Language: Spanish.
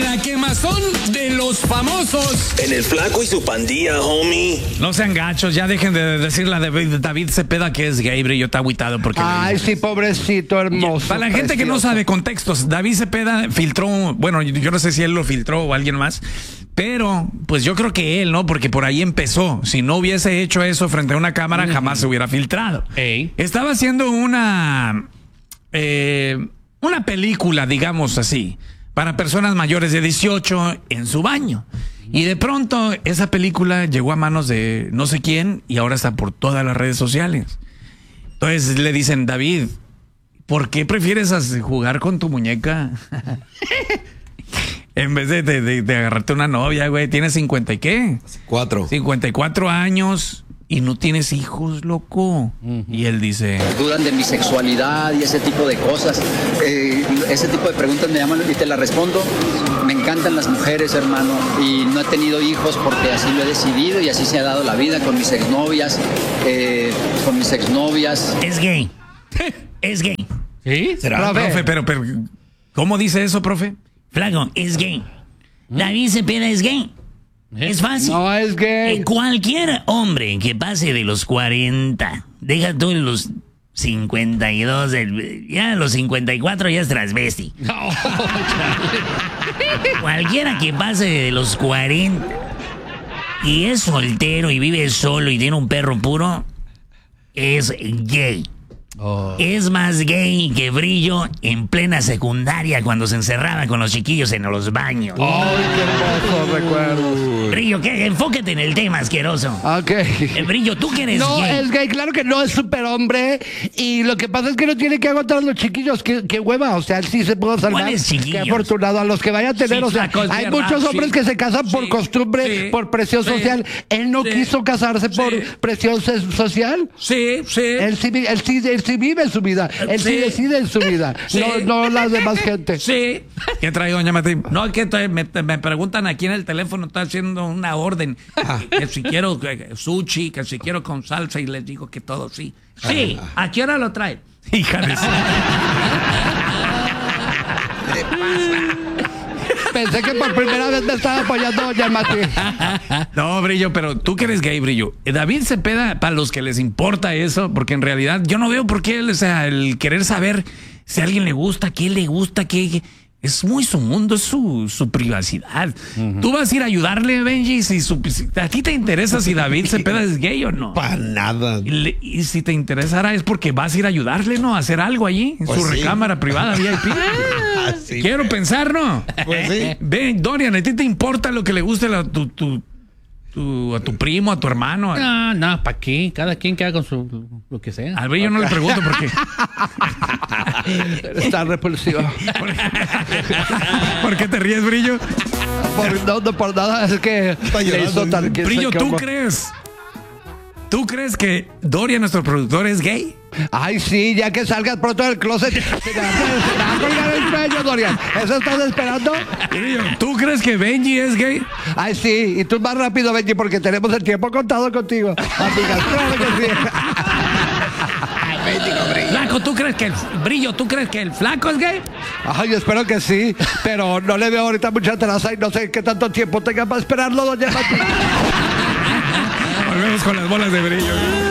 la quemazón de los famosos. En el Flaco y su pandilla, homie. No sean gachos, ya dejen de decirle a David Cepeda que es gay, Brillo, está agüitado porque... Ay, sí, pobrecito, hermoso. Para la gente precioso. que no sabe contextos, David Cepeda filtró, bueno, yo no sé si él lo filtró o alguien más, pero pues yo creo que él, ¿no? Porque por ahí empezó. Si no hubiese hecho eso frente a una cámara, jamás se hubiera filtrado. Ey. Estaba haciendo una película, digamos así, para personas mayores de 18 en su baño. Y de pronto esa película llegó a manos de no sé quién y ahora está por todas las redes sociales. Entonces le dicen, David, ¿por qué prefieres jugar con tu muñeca? En vez de agarrarte una novia, güey. Tienes 50 y qué? 54 años y no tienes hijos, loco. Y él dice... Dudan de mi sexualidad y ese tipo de cosas. Ese tipo de preguntas me llaman y te las respondo. Me encantan las mujeres, hermano, y no he tenido hijos porque así lo he decidido y así se ha dado la vida con mis exnovias. Es gay. Es gay. ¿Sí? ¿Será? Profe, pero, ¿cómo dice eso, profe? Flaco, es gay. David Cepeda es gay. Es fácil. No es gay. Cualquier hombre que pase de los 40, deja tú los 52, ya los 54 ya es transvesti. Cualquiera que pase de los 40 y es soltero y vive solo y tiene un perro puro, es gay. Es más gay que Brillo en plena secundaria cuando se encerraba con los chiquillos en los baños. Ay, qué hermosos recuerdos. Brillo, enfóquete en el tema, asqueroso. Ok. Brillo, ¿tú que eres No, gay? es gay, claro que no, es superhombre. Y lo que pasa es que no tiene que aguantar a los chiquillos. Qué hueva, o sea, él sí se pudo salvar. ¿Cuáles chiquillos? Qué afortunado. A los que vaya a tener, Sí, o sea, Flaco, es hay verdad, muchos hombres que se casan por costumbre, sí, por presión sí, social. Él no sí, quiso casarse por presión social. Sí. Él sí vive su vida. Él sí decide en su vida. Sí. No las demás gente. Sí. ¿Qué trae, doña Martín? No, es que me preguntan aquí en el teléfono, está haciendo una orden. Que si quiero sushi, que si quiero con salsa, y les digo que todo sí. Sí, ¿a qué hora lo trae? Hija de su... Pensé que por primera vez me estaba apoyando doña Martín. No, Brillo, pero tú que eres gay, Brillo. David Cepeda, para los que les importa eso, porque en realidad yo no veo por qué, o sea, el querer saber si a alguien le gusta, qué le gusta, qué... Es muy su mundo, es su privacidad. Tú vas a ir a ayudarle, Benji, si a ti te interesa si David Cepeda es gay o no. Para nada. Y si te interesara es porque vas a ir a ayudarle, ¿no? A hacer algo allí, en Pues su sí. recámara privada VIP. Sí. Quiero pensar, ¿no? Pues sí. Ven, Dorian, ¿a ti te importa lo que le guste a tu primo, a tu hermano? No, ¿para qué? Cada quien que haga con lo que sea. Al Brillo no le pregunto por qué. Está repulsivo. ¿Por qué te ríes, Brillo? No por nada, es que le hizo tan... Brillo, ¿tú crees que Dorian, nuestro productor, es gay? Ay, sí, ya que salgas pronto del closet. Se va a colgar el cuello, Dorian. ¿Eso estás esperando? Brillo, ¿tú crees que Benji es gay? Ay, sí. Y tú más rápido, Benji, porque tenemos el tiempo contado contigo. Amigas, claro que sí. Flaco, ¿tú crees que el flaco es gay? Ay, espero que sí. Pero no le veo ahorita mucha traza y no sé qué tanto tiempo tenga para esperarlo, doña Martín. Volvemos con las bolas de Brillo.